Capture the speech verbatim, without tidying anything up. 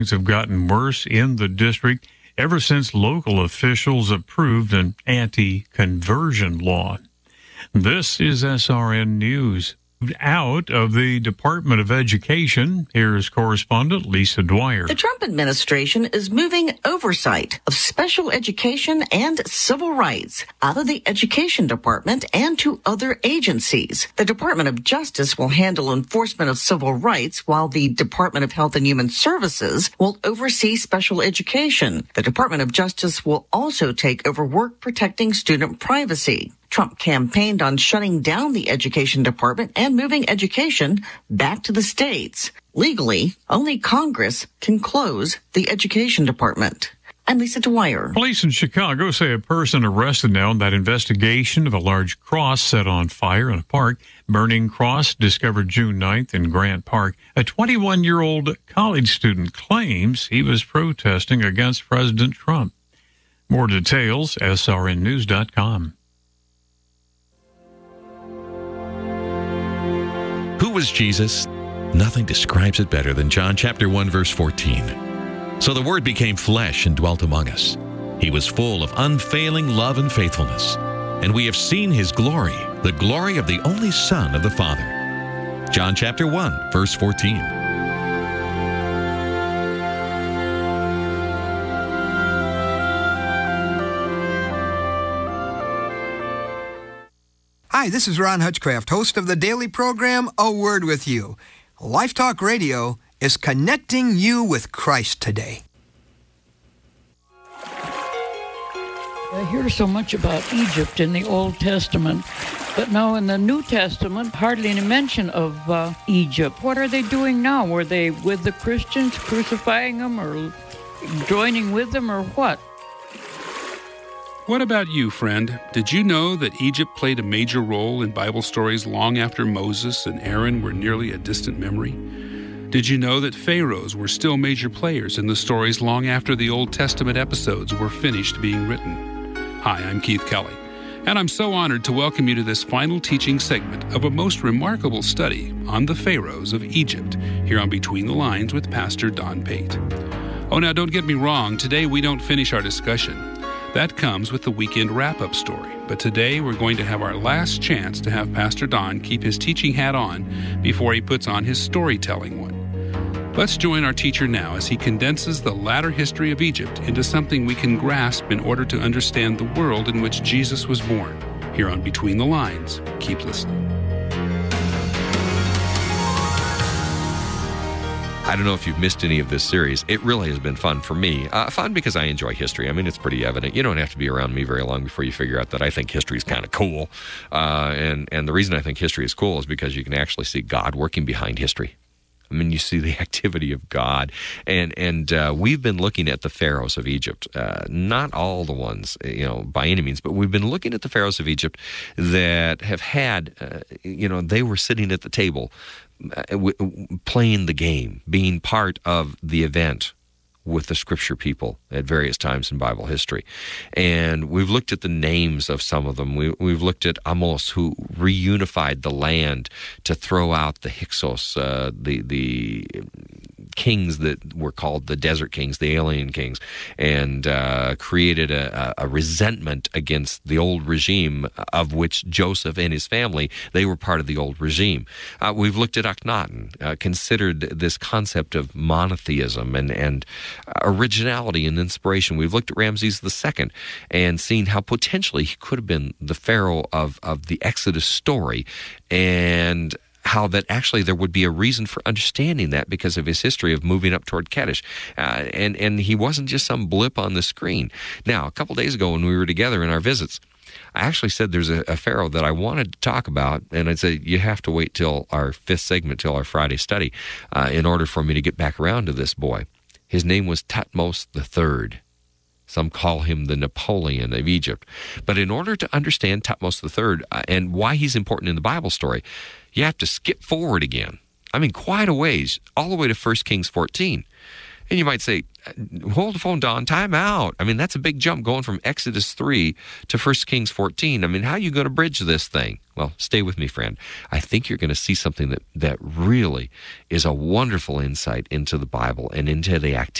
Things have gotten worse in the district ever since local officials approved an anti-conversion law. This is S R N News. Out of the Department of Education, here's correspondent Lisa Dwyer. The Trump administration is moving oversight of special education and civil rights out of the Education Department and to other agencies. The Department of Justice will handle enforcement of civil rights, while the Department of Health and Human Services will oversee special education. The Department of Justice will also take over work protecting student privacy. Trump campaigned on shutting down the Education Department and moving education back to the states. Legally, only Congress can close the Education Department. I'm Lisa Dwyer. Police in Chicago say a person arrested now in that investigation of a large cross set on fire in a park. Burning cross discovered June ninth in Grant Park. A twenty-one-year-old college student claims he was protesting against President Trump. More details, S R N news dot com. Who was Jesus? Nothing describes it better than John chapter one, verse fourteen. So the Word became flesh and dwelt among us. He was full of unfailing love and faithfulness. And we have seen His glory, the glory of the only Son of the Father. John chapter one, verse fourteen. Hi, this is Ron Hutchcraft, host of the daily program, A Word With You. Life Talk Radio is connecting you with Christ today. I hear so much about Egypt in the Old Testament, but now in the New Testament, hardly any mention of uh, Egypt. What are they doing now? Were they with the Christians, crucifying them, or joining with them, or what? What about you, friend? Did you know that Egypt played a major role in Bible stories long after Moses and Aaron were nearly a distant memory? Did you know that pharaohs were still major players in the stories long after the Old Testament episodes were finished being written? Hi, I'm Keith Kelly, and I'm so honored to welcome you to this final teaching segment of a most remarkable study on the pharaohs of Egypt here on Between the Lines with Pastor Don Pate. Oh, now don't get me wrong, today we don't finish our discussion. That comes with the weekend wrap-up story. But today we're going to have our last chance to have Pastor Don keep his teaching hat on before he puts on his storytelling one. Let's join our teacher now as he condenses the latter history of Egypt into something we can grasp in order to understand the world in which Jesus was born. Here on Between the Lines, keep listening. I don't know if you've missed any of this series. It really has been fun for me. Uh, fun because I enjoy history. I mean, it's pretty evident. You don't have to be around me very long before you figure out that I think history is kind of cool. Uh, and, and the reason I think history is cool is because you can actually see God working behind history. I mean, you see the activity of God. And and uh, we've been looking at the pharaohs of Egypt. Uh, not all the ones, you know, by any means, but we've been looking at the pharaohs of Egypt that have had, uh, you know, they were sitting at the table uh, w- playing the game, being part of the event with the scripture people at various times in Bible history. And we've looked at the names of some of them. We, we've looked at Amos, who reunified the land to throw out the Hyksos, uh, the the kings that were called the desert kings, the alien kings, and uh, created a, a resentment against the old regime of which Joseph and his family, they were part of the old regime. Uh, we've looked at Akhenaten, uh, considered this concept of monotheism and, and originality and inspiration. We've looked at Ramses the Second and seen how potentially he could have been the pharaoh of, of the Exodus story, and how that actually there would be a reason for understanding that because of his history of moving up toward Kadesh. Uh, and, and he wasn't just some blip on the screen. Now, a couple days ago when we were together in our visits, I actually said there's a, a pharaoh that I wanted to talk about, and I said, you have to wait till our fifth segment, till our Friday study, uh, in order for me to get back around to this boy. His name was Thutmose the Third. Some call him the Napoleon of Egypt. But in order to understand Thutmose the Third uh, and why he's important in the Bible story, you have to skip forward again. I mean, quite a ways, all the way to First Kings fourteen. And you might say, hold the phone, Don, time out. I mean, that's a big jump going from Exodus three to First Kings fourteen. I mean, how are you going to bridge this thing? Well, stay with me, friend. I think you're going to see something that, that really is a wonderful insight into the Bible and into the activity